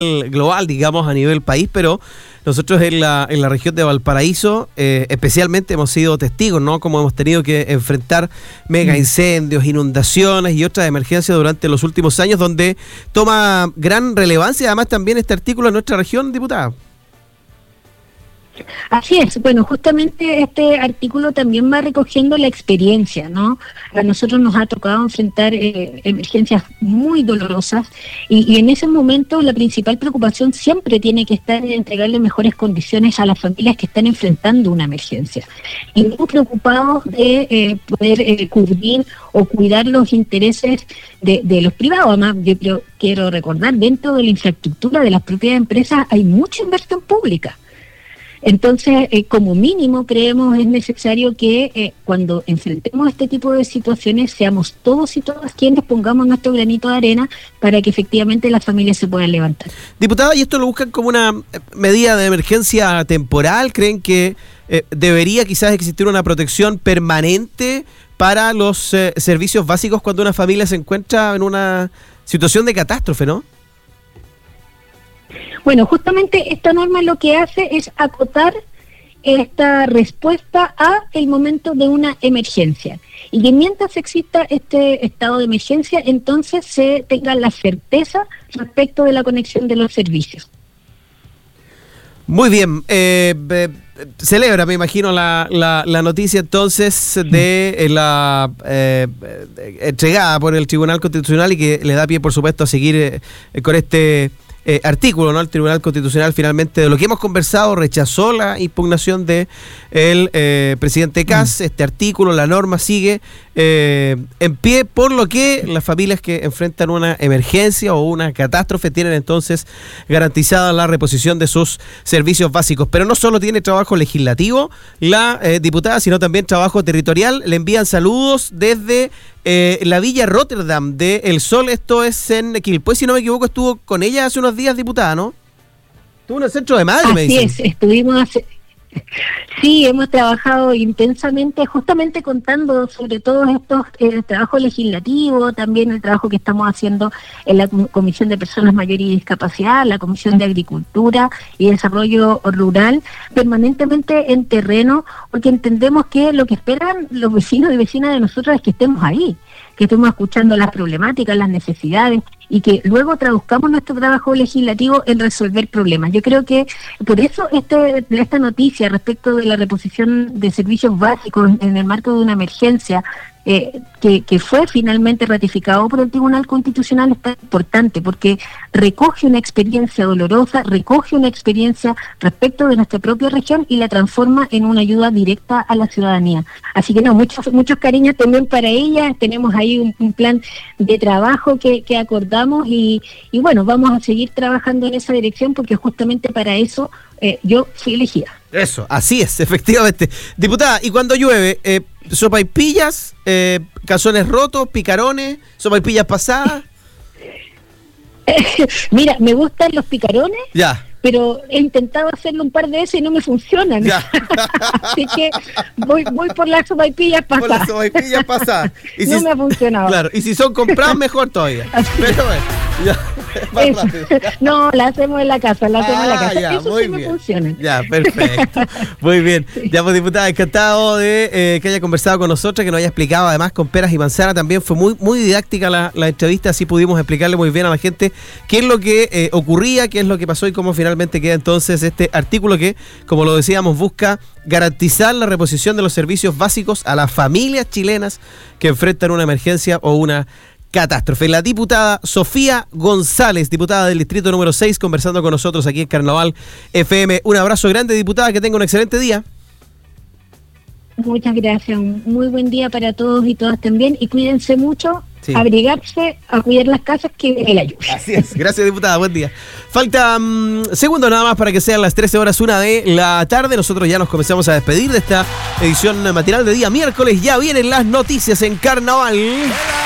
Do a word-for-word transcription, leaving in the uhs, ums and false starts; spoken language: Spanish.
global, digamos, a nivel país, pero nosotros en la, en la región de Valparaíso eh, especialmente hemos sido testigos, ¿no? Como hemos tenido que enfrentar mega incendios, inundaciones y otras emergencias durante los últimos años, donde toma gran relevancia además también este artículo en nuestra región, diputada. Así es, bueno, justamente este artículo también va recogiendo la experiencia, ¿no? A nosotros nos ha tocado enfrentar eh, emergencias muy dolorosas y, y en ese momento la principal preocupación siempre tiene que estar en entregarle mejores condiciones a las familias que están enfrentando una emergencia. Y muy preocupados de eh, poder eh, cubrir o cuidar los intereses de, de los privados. Además, yo creo, quiero recordar, dentro de la infraestructura de las propias empresas hay mucha inversión pública. Entonces, eh, como mínimo, creemos es necesario que eh, cuando enfrentemos este tipo de situaciones seamos todos y todas quienes pongamos nuestro granito de arena para que efectivamente las familias se puedan levantar. Diputada, ¿y esto lo buscan como una medida de emergencia temporal? ¿Creen que eh, debería quizás existir una protección permanente para los eh, servicios básicos cuando una familia se encuentra en una situación de catástrofe, no? Bueno, justamente esta norma lo que hace es acotar esta respuesta a el momento de una emergencia. Y que mientras exista este estado de emergencia, entonces se tenga la certeza respecto de la conexión de los servicios. Muy bien. Eh, eh, celebra, me imagino, la, la, la noticia entonces de eh, la eh, entregada por el Tribunal Constitucional y que le da pie, por supuesto, a seguir eh, con este... Eh, artículo, ¿no? El Tribunal Constitucional finalmente, de lo que hemos conversado, rechazó la impugnación de el eh, presidente Kast. Mm. Este artículo, la norma sigue eh, en pie, por lo que las familias que enfrentan una emergencia o una catástrofe tienen entonces garantizada la reposición de sus servicios básicos. Pero no solo tiene trabajo legislativo la eh, diputada, sino también trabajo territorial. Le envían saludos desde Eh, la Villa Rotterdam de El Sol, esto es en Quilpué, si no me equivoco, estuvo con ella hace unos días, diputada, ¿no? Estuvo en el centro de madre, Así me dicen. es, estuvimos hace... Sí, hemos trabajado intensamente, justamente contando sobre todo estos, el trabajo legislativo, también el trabajo que estamos haciendo en la Comisión de Personas Mayores y Discapacidad, la Comisión de Agricultura y Desarrollo Rural, permanentemente en terreno, porque entendemos que lo que esperan los vecinos y vecinas de nosotros es que estemos ahí, que estemos escuchando las problemáticas, las necesidades, y que luego traduzcamos nuestro trabajo legislativo en resolver problemas. Yo creo que por eso este, esta noticia respecto de la reposición de servicios básicos en el marco de una emergencia eh, que, que fue finalmente ratificado por el Tribunal Constitucional es tan importante, porque recoge una experiencia dolorosa, recoge una experiencia respecto de nuestra propia región y la transforma en una ayuda directa a la ciudadanía. Así que no, muchos muchos cariños también para ella. Tenemos ahí un, un plan de trabajo que, que acordamos y, y bueno, vamos a seguir trabajando en esa dirección porque justamente para eso eh, yo fui elegida. Eso, así es, efectivamente. Diputada, y cuando llueve, eh, sopaipillas, eh, calzones rotos, picarones, sopaipillas pasadas. Mira, me gustan los picarones. Ya. Pero he intentado hacerlo un par de veces y no me funcionan. Así que voy voy por las sopaipillas pasadas. Por las sopaipillas pasadas. Y no si, me ha funcionado. Claro, y si son compradas, mejor todavía. Así Pero bueno, ya, más Eso. rápido. No, la hacemos en la casa, la hacemos ah, en la casa. Ya, Eso muy sí bien. me funciona. Ya, perfecto. Muy bien. Ya, pues, diputada, encantado de eh, que haya conversado con nosotros, que nos haya explicado, además, con peras y manzanas. También fue muy muy didáctica la, la entrevista, así pudimos explicarle muy bien a la gente qué es lo que eh, ocurría, qué es lo que pasó y cómo finalmente queda entonces este artículo que, como lo decíamos, busca garantizar la reposición de los servicios básicos a las familias chilenas que enfrentan una emergencia o una catástrofe. La diputada Sofía González, diputada del distrito número seis, conversando con nosotros aquí en Carnaval F M. Un abrazo grande, diputada, que tenga un excelente día. Muchas gracias, un muy buen día para todos y todas también, y cuídense mucho, sí. Abrigarse, a cuidar las casas, que viene la lluvia. Así es, gracias, diputada, buen día. Falta um, segundos nada más para que sean las trece horas una de la tarde. Nosotros ya nos comenzamos a despedir de esta edición matinal de día miércoles. Ya vienen las noticias en Carnaval.